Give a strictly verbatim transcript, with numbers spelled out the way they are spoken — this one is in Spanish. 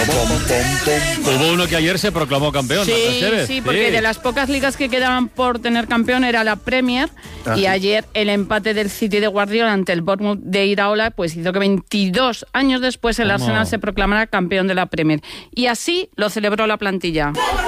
Hubo uno que ayer se proclamó campeón. Sí, sí, porque sí. de las pocas ligas que quedaban por tener campeón era la Premier. Ah, y ayer el empate del City de Guardiola ante el Bournemouth de Iraola pues hizo que veintidós años después el ¿Cómo? Arsenal se proclamara campeón de la Premier. Y así lo celebró la plantilla.